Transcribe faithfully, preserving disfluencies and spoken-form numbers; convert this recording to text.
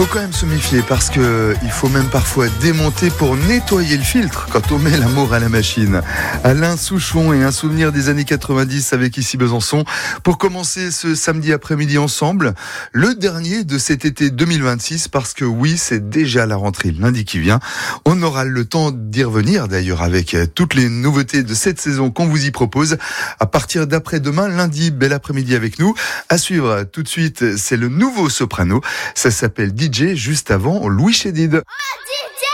Faut quand même se méfier parce que il faut même parfois démonter pour nettoyer le filtre quand on met l'amour à la machine. Alain Souchon et un souvenir des années quatre-vingt-dix avec Ici Besançon pour commencer ce samedi après-midi ensemble, le dernier de cet été deux mille vingt-six parce que oui, c'est déjà la rentrée lundi qui vient. On aura le temps d'y revenir d'ailleurs avec toutes les nouveautés de cette saison qu'on vous y propose à partir d'après-demain lundi. Bel après-midi avec nous. À suivre tout de suite, c'est le nouveau soprano. Ça s'appelle D J juste avant Louis Chédid. Oh, D J